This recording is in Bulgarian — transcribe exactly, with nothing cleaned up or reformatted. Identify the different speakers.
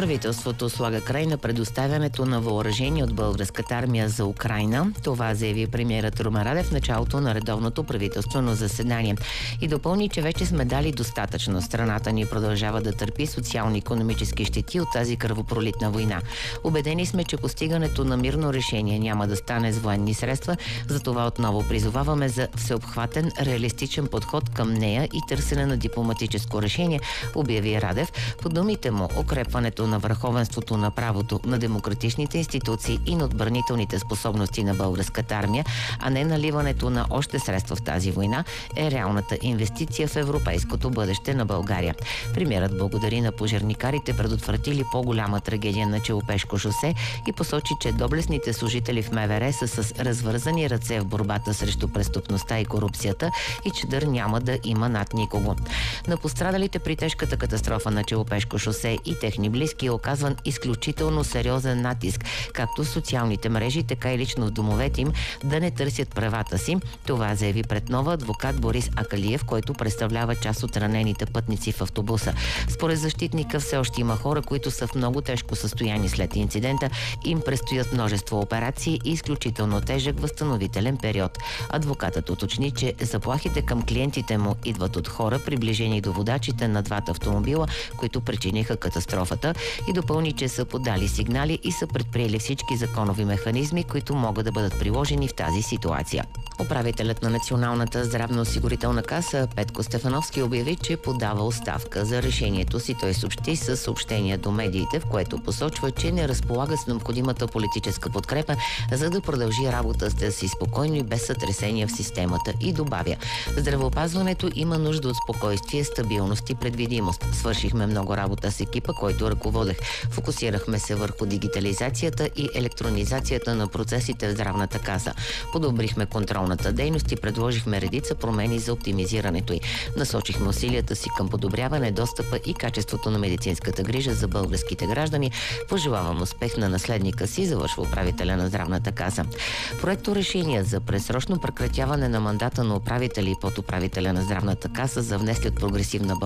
Speaker 1: Правителството слага край на предоставянето на въоръжение от българската армия за Украйна. Това заяви премиерът Румен Радев в началото на редовното правителствено заседание. И допълни, че вече сме дали достатъчно. Страната ни продължава да търпи социално-икономически щети от тази кръвопролитна война. Убедени сме, че постигането на мирно решение няма да стане с военни средства, затова отново призоваваме за всеобхватен, реалистичен подход към нея и търсене на дипломатическо решение, обяви Радев. По думите му, укрепването на върховенството на правото, на демократичните институции и на отбранителните способности на българската армия, а не наливането на още средства в тази война, е реалната инвестиция в европейското бъдеще на България. Премиерът благодари на пожарникарите, предотвратили по-голяма трагедия на Челопешко шосе и посочи, че доблестните служители в МВР са с развързани ръце в борбата срещу престъпността и корупцията и че дър няма да има над никого. На пострадалите при тежката катастрофа на Челопешко шосе и техни близки е оказван изключително сериозен натиск, както в социалните мрежи, така и лично в домовете им, да не търсят правата си. Това заяви пред Нова адвокат Борис Акалиев, който представлява част от ранените пътници в автобуса. Според защитника все още има хора, които са в много тежко състояние след инцидента. Им предстоят множество операции и изключително тежък възстановителен период. Адвокатът уточни, че заплахите към клиентите му идват от хора, приближени до водачите на двата автомобила, които причиниха катастрофата, и допълни, че са подали сигнали и са предприели всички законови механизми, които могат да бъдат приложени в тази ситуация. Управителят на Националната здравноосигурителна каса Петко Стефановски обяви, че подава оставка. За решението си той съобщи със съобщение до медиите, в което посочва, че не разполага с необходимата политическа подкрепа, за да продължи работата си спокойно и без сътресения в системата, и добавя: здравеопазването има нужда от спокойствие, стабилност и предвидимост. Свършихме много работа с екипа, който ръководех. Фокусирахме се върху дигитализацията и електронизацията на процесите в здравната каса. Подобрихме контролната дейност и предложихме редица промени за оптимизирането й. Насочихме усилията си към подобряване достъпа и качеството на медицинската грижа за българските граждани. Пожелавам успех на наследника си, завършва управителя на здравната каса. Проекто решение за предсрочно прекратяване на мандата на управителя и подуправителя на здравната каса за внесли от Прогресивна